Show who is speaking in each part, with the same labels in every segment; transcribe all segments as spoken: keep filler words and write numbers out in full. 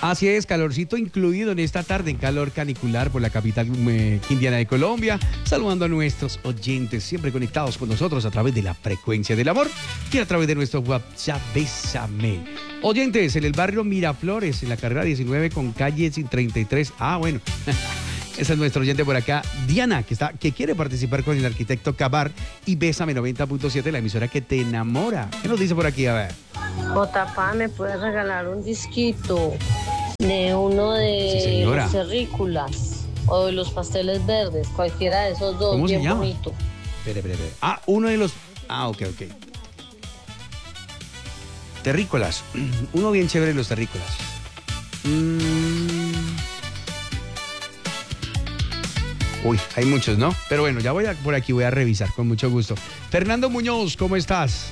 Speaker 1: Así es, calorcito incluido en esta tarde, en calor canicular por la capital eh, quindiana de Colombia, saludando a nuestros oyentes, siempre conectados con nosotros a través de la frecuencia del amor y a través de nuestro WhatsApp Bésame. Oyentes, en el barrio Miraflores, en la carrera diecinueve con calle treinta y tres. Ah, bueno. Esa es nuestro oyente por acá, Diana, que está, que quiere participar con el arquitecto Cabar y Bésame noventa punto siete, la emisora que te enamora. ¿Qué nos dice por aquí? A ver.
Speaker 2: Jotapá, ¿me puedes regalar un disquito de uno de
Speaker 1: Sí,
Speaker 2: los cerrículas o de los pasteles verdes? Cualquiera de esos dos,
Speaker 1: ¿Cómo
Speaker 2: bien
Speaker 1: se llama?
Speaker 2: bonito.
Speaker 1: Espere, espere, espere. Ah, uno de los... Ah, ok, ok. Terrícolas. Uno bien chévere de los terrícolas. Mm. Uy, hay muchos, ¿no? Pero bueno, ya voy a, por aquí, voy a revisar con mucho gusto. Fernando Muñoz, ¿cómo estás?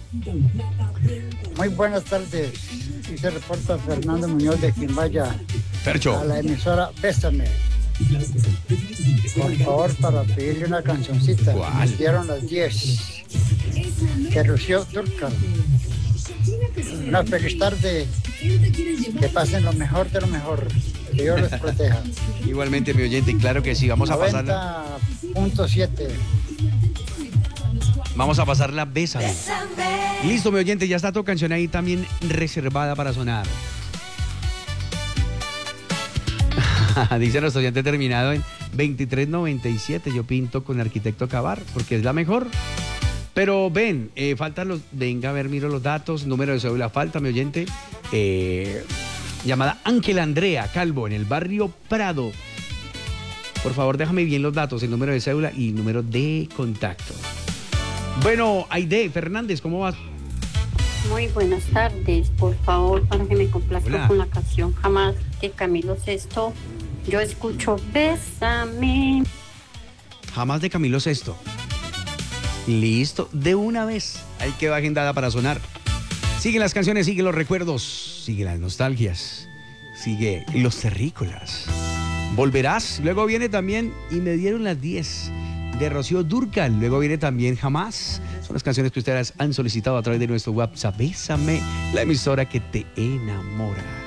Speaker 3: Muy buenas tardes. Y se reporta Fernando Muñoz de Quimbaya.
Speaker 1: Fercho.
Speaker 3: A la emisora Bésame. Por favor, para pedirle una cancioncita.
Speaker 1: ¿Cuál?
Speaker 3: Nos dieron las diez. De Rocío Dúrcal. Una feliz tarde. Que pasen lo mejor de lo mejor. Que Dios los proteja.
Speaker 1: Igualmente, mi oyente, claro que sí, vamos a pasarla.
Speaker 3: noventa punto siete.
Speaker 1: Vamos a pasarla Bésame. Listo, mi oyente, ya está tu canción ahí también reservada para sonar. Dice nuestro oyente terminado en veintitrés noventa y siete. Yo pinto con el arquitecto Cabar porque es la mejor. Pero ven, eh, faltan los... Venga, a ver, miro los datos. Número de cédula falta, mi oyente. Eh, llamada Ángela Andrea Calvo en el barrio Prado. Por favor, déjame bien los datos, el número de cédula y el número de contacto. Bueno, Aide Fernández, ¿cómo vas?
Speaker 4: Muy buenas tardes, por favor, para que me complazca
Speaker 1: Hola.
Speaker 4: con la canción Jamás de Camilo Sesto. Yo escucho Bésame.
Speaker 1: Jamás de Camilo Sesto. Listo, de una vez. Ahí quedó agendada para sonar. Siguen las canciones, siguen los recuerdos, siguen las nostalgias, sigue los terrícolas. Volverás, luego viene también Y me dieron las diez de Rocío Dúrcal, luego viene también Jamás. Son las canciones que ustedes han solicitado a través de nuestro WhatsApp Bésame, la emisora que te enamora.